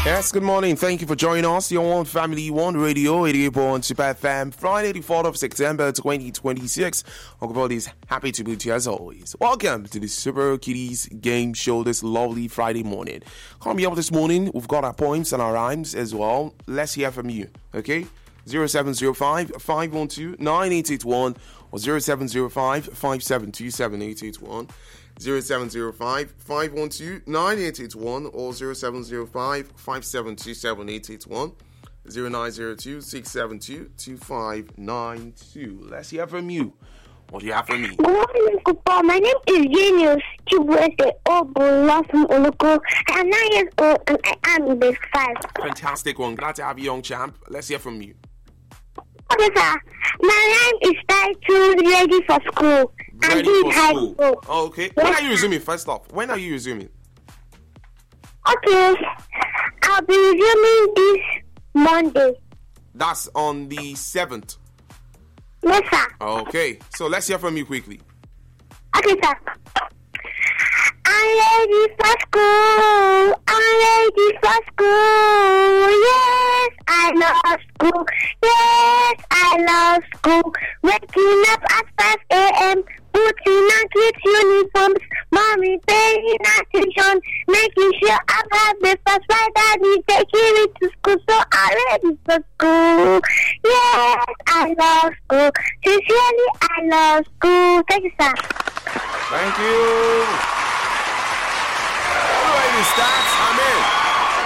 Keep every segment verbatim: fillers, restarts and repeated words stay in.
Yes, good morning. Thank you for joining us. Your One Family One Radio, eighty-eight point two F M, Friday, the fourth of September, twenty twenty-six. Uncle is happy to be with you as always. Welcome to the Super Kiddies Game Show this lovely Friday morning. Coming up this morning, we've got our points and our rhymes as well. Let's hear from you, okay? zero seven zero five, five one two, nine eight eight one or zero seven zero five, five seven two seven, eight eight one. zero seven zero five, five one two, nine eight eight one or zero seven zero five, five seven two seven, eight eight one, zero nine zero two, six seven two, two five nine two. Let's hear from you. What do you have for me? Good morning, Kupa. My name is Genius Chibuete Obulo from Oluko. I am nine years old and I am in base five. Fantastic one. Glad to have you, young champ. Let's hear from you. Okay, sir. My name is titled Ready for School. Ready for school. school. Oh, okay. When are you resuming, first off? When are you resuming? Okay. I'll be resuming this Monday. That's on the seventh. Yes, sir. Okay. So let's hear from you quickly. Okay, sir. I'm ready for school. I'm ready for school. Yes, I love school. Yes, I love school. Waking up at five a.m. Putting on kids' uniforms. Mommy paying attention. Making sure I have breakfast. My daddy taking me to school. So I'm ready for school. Yes, I love school. Sincerely, I love school. Thank you, sir. Thank you. Alrighty, stats. I'm in.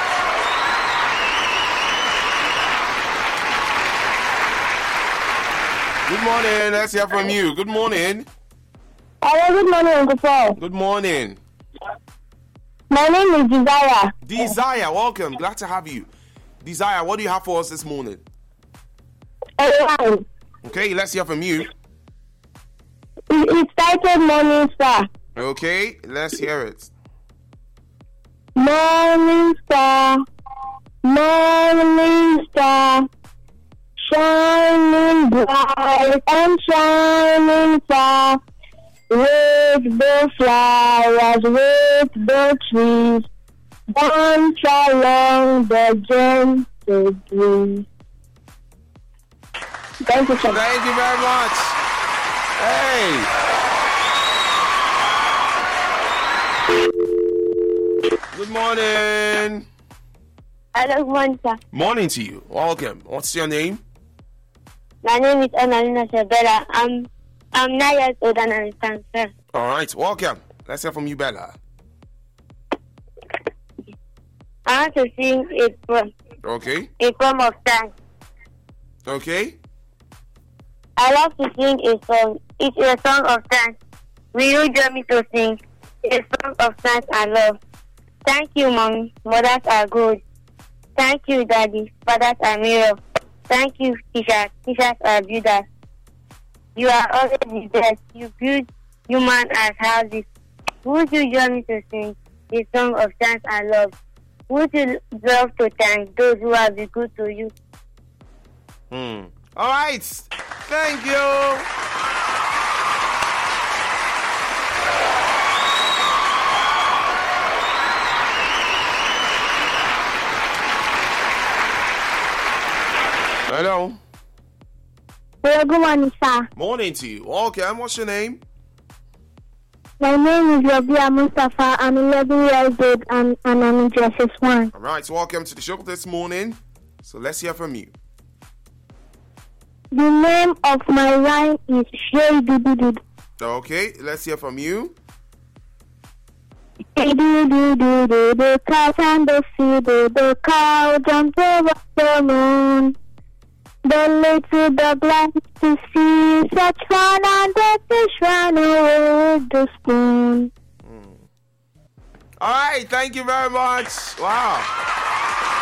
Good morning. Let's hear from you. Good morning. Hello, good morning, Uncle Paul. Good morning. My name is Desire. Desire, welcome. Glad to have you. Desire, what do you have for us this morning? Hello. Okay, let's hear from you. It's titled Morning Star. Okay, let's hear it. Morning Star, Morning Star, shining bright and shining far. With the flowers, with the trees, dance along the gentle breeze. Thank you, sir. Thank you very much. Hey. Good morning. Hello, good morning, sir. Morning to you. Welcome. What's your name? My name is Annalina Sabella. I'm I'm nine years old and I understand, sir. All right. Welcome. Let's hear from you, Bella. I want to sing a poem. Okay. A poem of thanks. Okay. I love to sing a song. It's a song of thanks. Will you join me to sing a song of thanks and love? Thank you, Mommy. Mothers are good. Thank you, Daddy. Fathers are mirror. Thank you, teachers. Teachers are builders. You are always the best. You build human as houses. Would you join me to sing a song of thanks and love? Would you love to thank those who have been good to you? Hmm. All right. Thank you. Hello. Hello, good morning, sir. Morning to you. Okay, what's your name? My name is Rabia Mustafa. I'm eleven years old and, and I'm in J S S one. All right, so welcome to the show this morning. So let's hear from you. The name of my rhyme is Shay Dudu. Okay, let's hear from you. Do do do do the cat and the sea, the cow jumped over the moon. The little dog likes to see such fun, and the fish ran away with the spoon. Mm. All right, thank you very much. Wow.